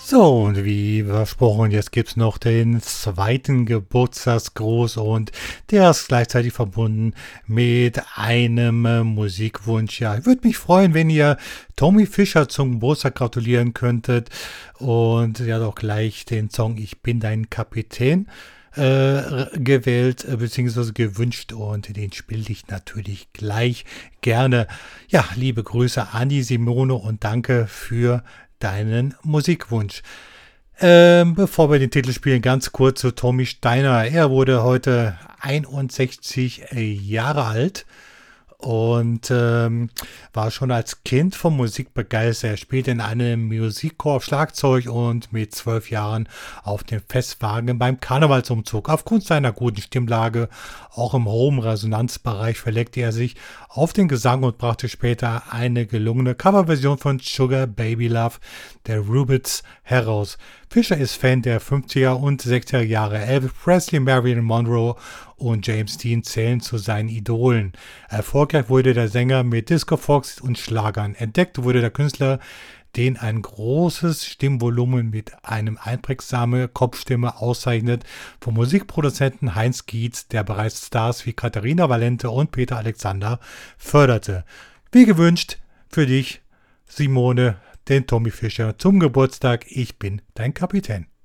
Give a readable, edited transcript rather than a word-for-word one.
So, und wie versprochen, jetzt gibt's noch den zweiten Geburtstagsgruß und der ist gleichzeitig verbunden mit einem Musikwunsch. Ja, ich würde mich freuen, wenn ihr Tommy Fischer zum Geburtstag gratulieren könntet und ja doch gleich den Song Ich bin dein Kapitän gewählt bzw. gewünscht und den spiele ich natürlich gleich gerne. Ja, liebe Grüße an die Simone und danke für deinen Musikwunsch. Bevor wir den Titel spielen, ganz kurz zu Tommy Steiner. Er wurde heute 61 Jahre alt und war schon als Kind von Musik begeistert. Er spielte in einem Musikchor auf Schlagzeug und mit 12 Jahren auf dem Festwagen beim Karnevalsumzug. Aufgrund seiner guten Stimmlage, auch im hohen Resonanzbereich, verlegte er sich auf den Gesang und brachte später eine gelungene Coverversion von Sugar Baby Love der Rubettes heraus. Fischer ist Fan der 50er und 60er Jahre. Elvis Presley, Marilyn Monroe und James Dean zählen zu seinen Idolen. Erfolgreich wurde der Sänger mit Disco-Fox und Schlagern. Entdeckt wurde der Künstler, den ein großes Stimmvolumen mit einem einprägsamen Kopfstimme auszeichnet, vom Musikproduzenten Heinz Gietz, der bereits Stars wie Katharina Valente und Peter Alexander förderte. Wie gewünscht für dich, Simone, den Tommy Fischer zum Geburtstag. Ich bin dein Kapitän.